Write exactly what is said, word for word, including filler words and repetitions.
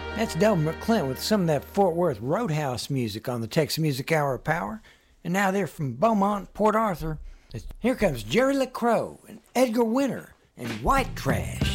That's Delbert McClint with some of that Fort Worth Roadhouse music on the Texas Music Hour of Power. And now they're from Beaumont, Port Arthur. Here comes Jerry LaCroix and Edgar Winter and White Trash.